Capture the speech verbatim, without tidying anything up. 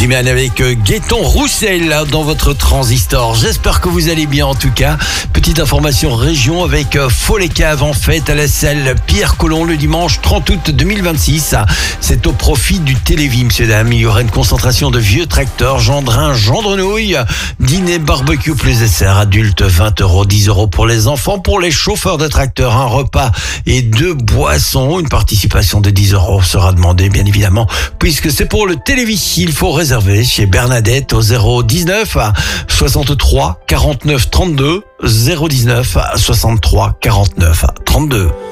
Ziman avec Gaëtan Roussel dans votre transistor. J'espère que vous allez bien en tout cas. Petite information région avec Folécave en fête à la salle Pierre Colomb le dimanche trente août deux mille vingt-six. C'est au profit du Télévis, messieurs dames. Il y aura une concentration de vieux tracteurs, gendrins, gendrenouilles, dîner, barbecue plus dessert, adultes vingt euros, dix euros pour les enfants, pour les chauffeurs de tracteurs, un repas et deux boissons. Une participation de dix euros sera demandée, bien évidemment, puisque c'est pour le Télévis. Il faut réserver chez Bernadette au zéro dix-neuf soixante-trois quarante-neuf trente-deux, zéro dix-neuf soixante-trois quarante-neuf trente-deux.